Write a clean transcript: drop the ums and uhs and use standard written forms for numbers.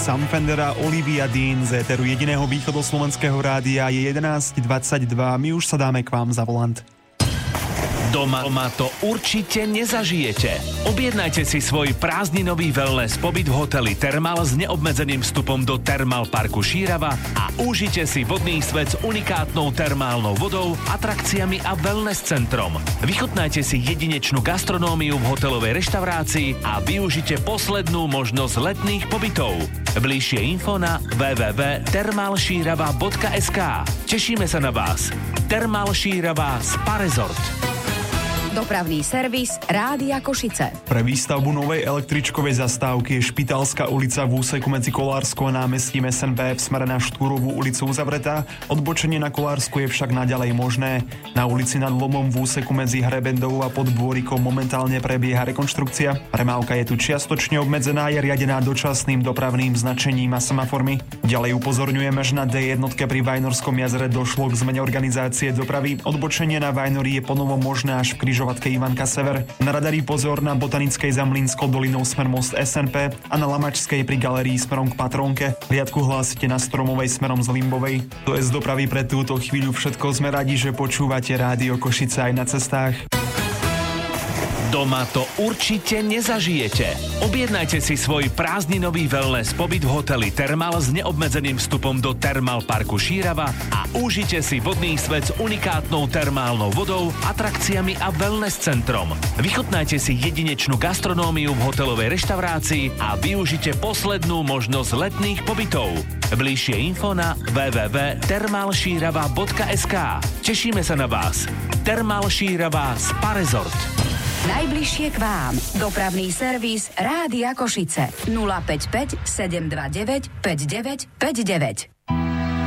Sam Fender a Olivia Dean z éteru jediného východoslovenského rádia. Je 11:22, my už sa dáme k vám za volant. Doma to určite nezažijete. Objednajte si svoj prázdninový wellness pobyt v hoteli Thermal s neobmedzeným vstupom do Thermal parku Šírava a užite si vodný svet s unikátnou termálnou vodou, atrakciami a wellness centrom. Vychutnajte si jedinečnú gastronómiu v hotelovej reštaurácii a využite poslednú možnosť letných pobytov. Bližšie info na www.thermalšírava.sk. Tešíme sa na vás. Thermal Šírava Spa Resort. Dopravný servis Rádia Košice. Pre výstavbu novej električkovej zastávky je Špitálska ulica v úseku medzi Kolárskou a námestím SNP v smere na Štúrovú ulicu uzavretá. Odbočenie na Kolársku je však naďalej možné. Na ulici nad Lomom v úseku medzi Hrebendovou a Podbôrikom momentálne prebieha rekonštrukcia. Premávka je tu čiastočne obmedzená, je riadená dočasným dopravným značením a semaformi. Ďalej upozorňujeme, že na D1 pri Vajnorskom jazere došlo k zmene organizácie dopravy. Odbočenie na Vajnori je ponovo možné až v križovatke Ivanka Sever. Na radari pozor na Botanickej za Mlynskou dolinou smer most SNP a na Lamačskej pri galérii smerom k Patrónke. Riadku hlásite na Stromovej smerom z Limbovej. To je z dopravy pre túto chvíľu všetko. Sme radi, že počúvate Rádio Košice aj na cestách. Doma to určite nezažijete. Objednajte si svoj prázdninový wellness pobyt v hoteli Thermal s neobmedzeným vstupom do Thermal parku Šírava a užite si vodný svet s unikátnou termálnou vodou, atrakciami a wellness centrom. Vychutnajte si jedinečnú gastronómiu v hotelovej reštaurácii a využite poslednú možnosť letných pobytov. Bližšie info na www.thermalšírava.sk. Tešíme sa na vás. Thermal Šírava Spa Resort. Najbližšie k vám. Dopravný servis Rádia Košice. 055 729 5959.